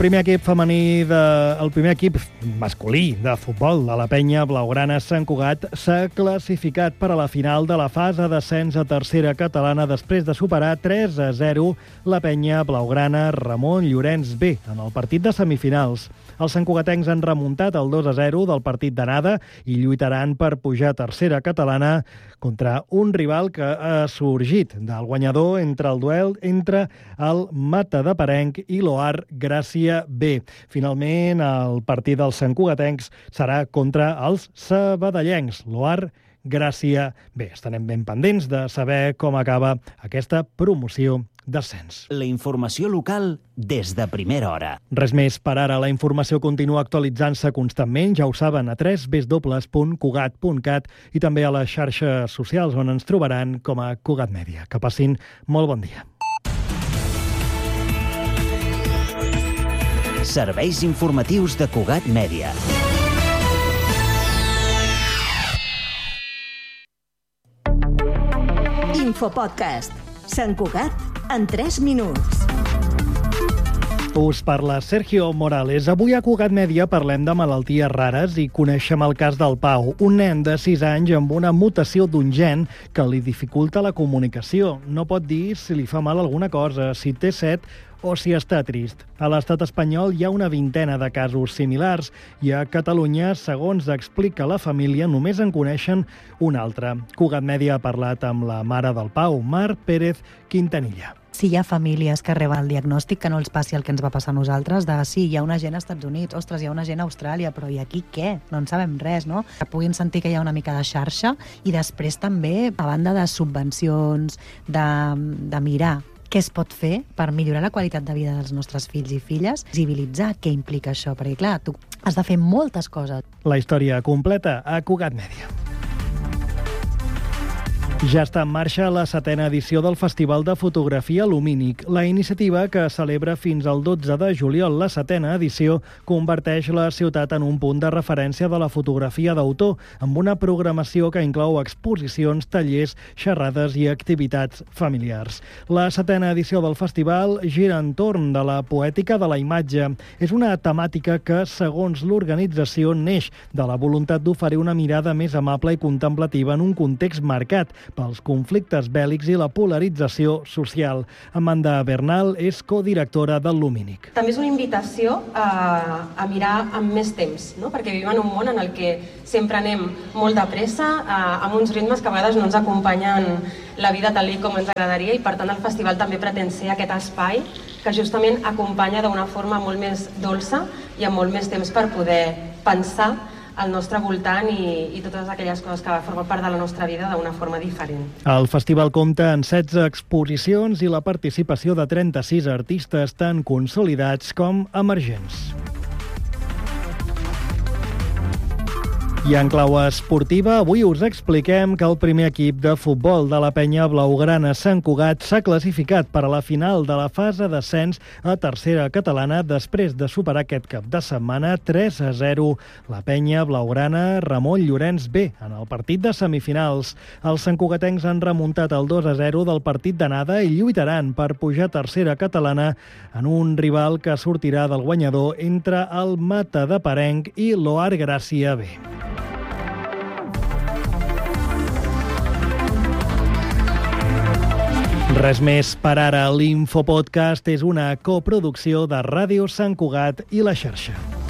primer equip masculí de futbol de la penya blaugrana Sant Cugat s'ha classificat per a la final de la fase d'ascens a tercera catalana després de superar 3-0 la penya blaugrana Ramon Llorenç B en el partit de semifinals. Els santcugatencs han remuntat el 2-0 del partit d'anada i lluitaran per pujar a tercera catalana contra un rival que ha sorgit del guanyador entre el duel entre el Matadeperarenc i l'Oar Gràcia B. Finalment, el partit dels santcugatencs serà contra els sabadellencs, l'Oar Gràcia B. Estarem ben pendents de saber com acaba aquesta promoció d'ascens. La informació local des de primera hora. Res més per ara. La informació continua actualitzant-se constantment, ja ho saben, a www.cugat.cat i també a les xarxes socials on ens trobaran com a Cugat Mèdia. Que passin molt bon dia. Serveis informatius de Cugat Mèdia. Infopodcast. Sant Cugat en 3 minuts. Us parla Sergio Morales. Avui a Cugat Mèdia parlem de malalties rares i coneixem el cas del Pau, un nen de 6 anys amb una mutació d'un gen que li dificulta la comunicació. No pot dir si li fa mal alguna cosa, si té set o si està trist. A l'estat espanyol hi ha una vintena de casos similars i a Catalunya, segons explica la família, només en coneixen un altre. Cugat Mèdia ha parlat amb la mare del Pau, Mar Pérez Quintanilla. Si hi ha famílies que reben el diagnòstic, que no els passi el que ens va passar a nosaltres, de sí, hi ha una gent als Estats Units, ostres, hi ha una gent a Austràlia, però i aquí què? No en sabem res, no? Que puguin sentir que hi ha una mica de xarxa i després també, a banda de subvencions, de mirar què es pot fer per millorar la qualitat de vida dels nostres fills i filles, visibilitzar què implica això, perquè clar, tu has de fer moltes coses. La història completa a Cugat Mèdia. Ja està en marxa la 7a edició del Festival de Fotografia Lumínic. La iniciativa, que celebra fins al 12 de juliol la 7a edició, converteix la ciutat en un punt de referència de la fotografia d'autor, amb una programació que inclou exposicions, tallers, xerrades i activitats familiars. La 7a edició del festival gira entorn de la poètica de la imatge. És una temàtica que, segons l'organització, neix de la voluntat d'oferir una mirada més amable i contemplativa en un context marcat pels conflictes bèl·lics i la polarització social. Amanda Bernal és codirectora del Lumínic. També és una invitació a mirar amb més temps, no? Perquè vivim en un món en el que sempre anem molt de pressa, amb uns ritmes que a vegades no ens acompanyen la vida tal com ens agradaria, i per tant el festival també pretén ser aquest espai que justament acompanya d'una forma molt més dolça i amb molt més temps per poder pensar al nostre voltant i totes aquelles coses que formen part de la nostra vida d'una forma diferent. El festival compta amb 16 exposicions i la participació de 36 artistes tant consolidats com emergents. I en clau esportiva, avui us expliquem que el primer equip de futbol de la penya blaugrana Sant Cugat s'ha classificat per a la final de la fase d'ascens a tercera catalana després de superar aquest cap de setmana 3-0 la penya blaugrana Ramon Llorenç B en el partit de semifinals. Els santcugatencs han remuntat el 2-0 del partit d'anada i lluitaran per pujar a tercera catalana en un rival que sortirà del guanyador entre el Matadeperarenc i l'Oar Gràcia B. Res més per ara. L'Infopodcast és una coproducció de Ràdio Sant Cugat i La Xarxa.